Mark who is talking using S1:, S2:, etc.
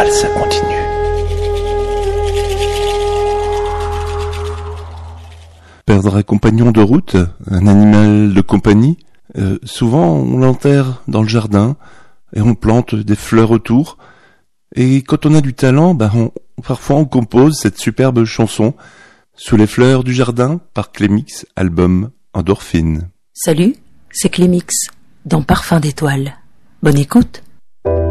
S1: valse continue.
S2: Perdre un compagnon de route, un animal de compagnie, souvent on l'enterre dans le jardin et on plante des fleurs autour. Et quand on a du talent, parfois on compose cette superbe chanson Sous les fleurs du jardin par Clémix, album Endorphine.
S3: Salut, c'est Clémix, dans Parfum d'étoiles. Bonne écoute.